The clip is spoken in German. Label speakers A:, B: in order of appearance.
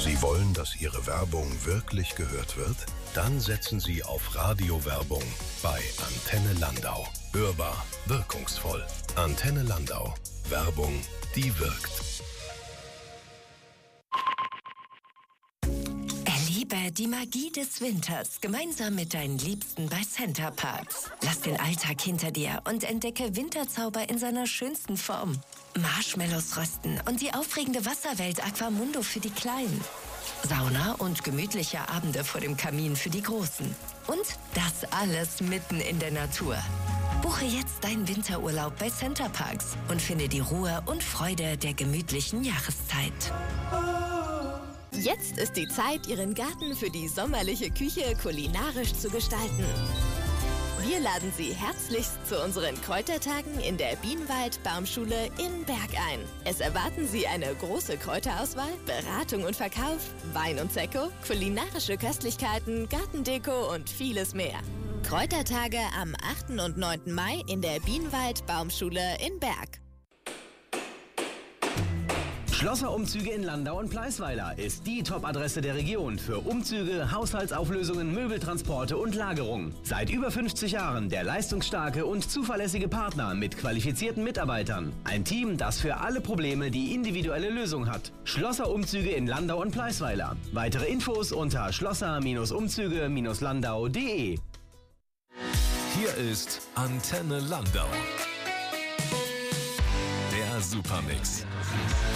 A: Sie wollen, dass Ihre Werbung wirklich gehört wird? Dann setzen Sie auf Radiowerbung bei Antenne Landau. Hörbar, wirkungsvoll. Antenne Landau. Werbung, die wirkt.
B: Erlebe die Magie des Winters gemeinsam mit deinen Liebsten bei Center Parcs. Lass den Alltag hinter dir und entdecke Winterzauber in seiner schönsten Form. Marshmallows rösten und die aufregende Wasserwelt Aquamundo für die Kleinen. Sauna und gemütliche Abende vor dem Kamin für die Großen. Und das alles mitten in der Natur. Buche jetzt deinen Winterurlaub bei Center Parcs und finde die Ruhe und Freude der gemütlichen Jahreszeit.
C: Jetzt ist die Zeit, Ihren Garten für die sommerliche Küche kulinarisch zu gestalten. Wir laden Sie herzlichst zu unseren Kräutertagen in der Bienenwald Baumschule in Berg ein. Es erwarten Sie eine große Kräuterauswahl, Beratung und Verkauf, Wein und Sekko, kulinarische Köstlichkeiten, Gartendeko und vieles mehr. Kräutertage am 8. und 9. Mai in der Bienenwald Baumschule in Berg.
D: Schlosser Umzüge in Landau und Pleisweiler ist die Top-Adresse der Region für Umzüge, Haushaltsauflösungen, Möbeltransporte und Lagerung. Seit über 50 Jahren der leistungsstarke und zuverlässige Partner mit qualifizierten Mitarbeitern. Ein Team, das für alle Probleme die individuelle Lösung hat. Schlosser Umzüge in Landau und Pleisweiler. Weitere Infos unter schlosser-umzüge-landau.de.
E: Hier ist Antenne Landau. Der Supermix.